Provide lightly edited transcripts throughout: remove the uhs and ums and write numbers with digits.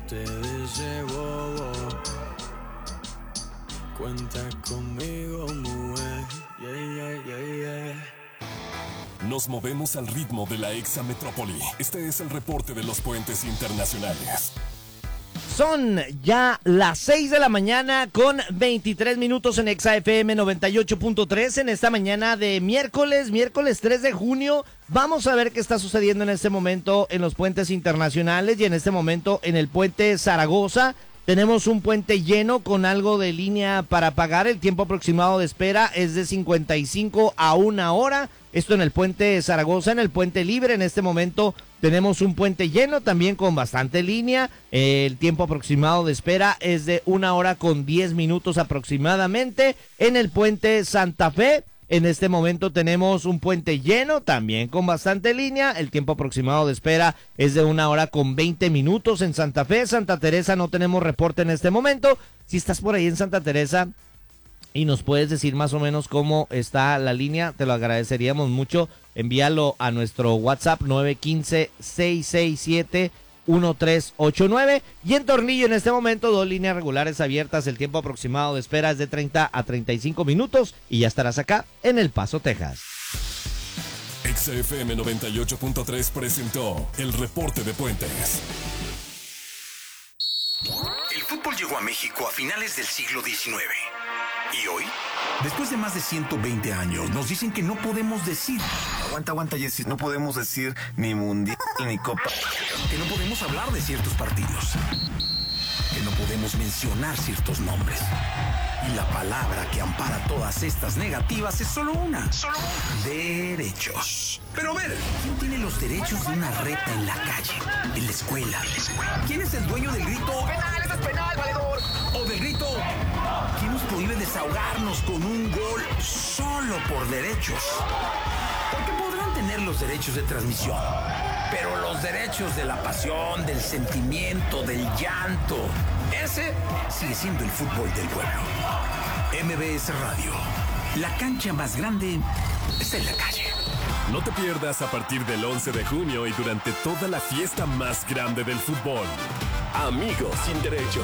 te dice bobo. Cuenta conmigo, mujer. Yeah, yeah, yeah, yeah. Nos movemos al ritmo de la Exa Metrópoli. Este es el reporte de los puentes internacionales. Son ya las 6 de la mañana con 23 minutos en Exa FM 98.3 en esta mañana de miércoles 3 de junio. Vamos a ver qué está sucediendo en este momento en los puentes internacionales y en este momento en el puente Zaragoza. Tenemos un puente lleno con algo de línea para pagar. El tiempo aproximado de espera es de 55 a 1 hora. Esto en el puente Zaragoza. En el puente Libre en este momento tenemos un puente lleno también con bastante línea. El tiempo aproximado de espera es de 1 hora con 10 minutos aproximadamente. En el puente Santa Fe en este momento tenemos un puente lleno también con bastante línea. El tiempo aproximado de espera es de 1 hora con 20 minutos en Santa Fe. Santa Teresa no tenemos reporte en este momento. Si estás por ahí en Santa Teresa y nos puedes decir más o menos cómo está la línea, te lo agradeceríamos mucho. Envíalo a nuestro WhatsApp 915-667-1389. Y en Tornillo en este momento 2 líneas regulares abiertas. El tiempo aproximado de espera es de 30 a 35 minutos y ya estarás acá en El Paso, Texas. XFM 98.3 presentó el reporte de puentes. El fútbol llegó a México a finales del siglo XIX. ¿Y hoy? Después de más de 120 años, nos dicen que no podemos decir... Aguanta, Jessy. No podemos decir ni mundial ni copa. Que no podemos hablar de ciertos partidos. Que no podemos mencionar ciertos nombres. Y la palabra que ampara todas estas negativas es solo una. Derechos. Pero a ver, ¿quién tiene los derechos de una reta en la calle, en la escuela? ¿Quién es el dueño del grito? ¡Penal, eso es penal, valedor! O del grito... ¿Quién nos prohíbe desahogarnos con un gol solo por derechos? Porque podrán tener los derechos de transmisión, pero los derechos de la pasión, del sentimiento, del llanto, ese sigue siendo el fútbol del pueblo. MBS Radio, la cancha más grande está en la calle. No te pierdas a partir del 11 de junio y durante toda la fiesta más grande del fútbol. Amigos sin derechos.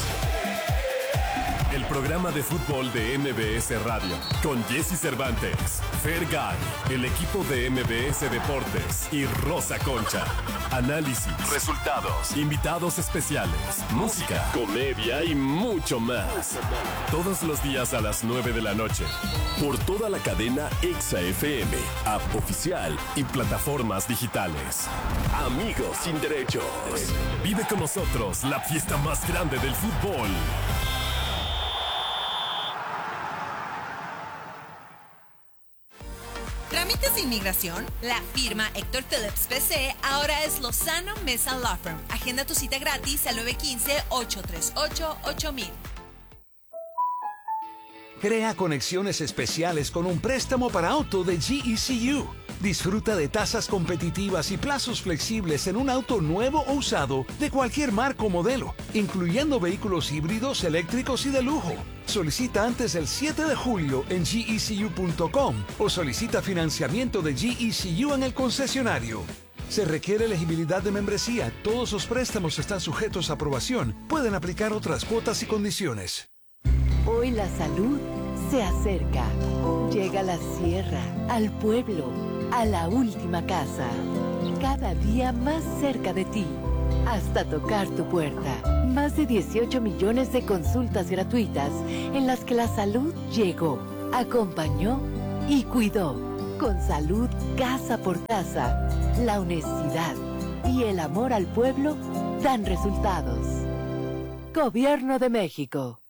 El programa de fútbol de MBS Radio, con Jessy Cervantes, Fergay, el equipo de MBS Deportes y Rosa Concha. Análisis, resultados, invitados especiales, música, comedia y mucho más. Todos los días a las 9 de la noche, por toda la cadena Exa FM, app oficial y plataformas digitales. Amigos sin derechos. Vive con nosotros la fiesta más grande del fútbol. ¿Trámites de inmigración? La firma Héctor Phillips PC ahora es Lozano Mesa Law Firm. Agenda tu cita gratis al 915-838-8000. Crea conexiones especiales con un préstamo para auto de GECU. Disfruta de tasas competitivas y plazos flexibles en un auto nuevo o usado de cualquier marca o modelo, incluyendo vehículos híbridos, eléctricos y de lujo. Solicita antes del 7 de julio en gecu.com o solicita financiamiento de GECU en el concesionario. Se requiere elegibilidad de membresía. Todos los préstamos están sujetos a aprobación. Pueden aplicar otras cuotas y condiciones. Hoy la salud se acerca. Llega a la sierra, al pueblo, a la última casa. Cada día más cerca de ti. Hasta tocar tu puerta. Más de 18 millones de consultas gratuitas en las que la salud llegó, acompañó y cuidó. Con salud casa por casa, la honestidad y el amor al pueblo dan resultados. Gobierno de México.